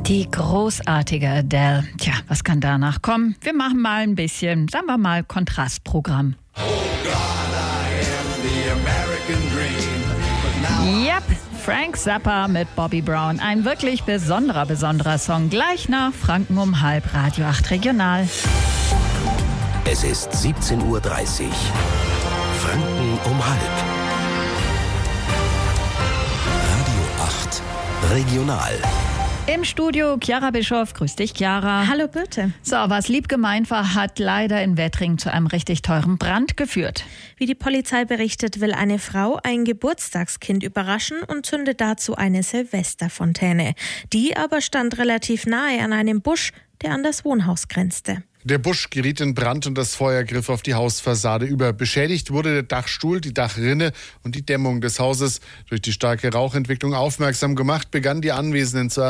Die großartige Adele. Tja, was kann danach kommen? Wir machen mal ein bisschen, sagen wir mal, Kontrastprogramm. Oh God, I am the American dream. Yep, Frank Zappa mit Bobby Brown. Ein wirklich besonderer Song. Gleich nach Franken um halb, Radio 8 Regional. Es ist 17:30 Uhr. Franken um halb. Radio 8 Regional. Im Studio Chiara Bischoff. Grüß dich, Chiara. Hallo Birte. So, was lieb gemeint war, hat leider in Wettring zu einem richtig teuren Brand geführt. Wie die Polizei berichtet, will eine Frau ein Geburtstagskind überraschen und zündet dazu eine Silvesterfontäne. Die aber stand relativ nahe an einem Busch, der an das Wohnhaus grenzte. Der Busch geriet in Brand und das Feuer griff auf die Hausfassade über. Beschädigt wurde der Dachstuhl, die Dachrinne und die Dämmung des Hauses. Durch die starke Rauchentwicklung aufmerksam gemacht, begannen die Anwesenden zu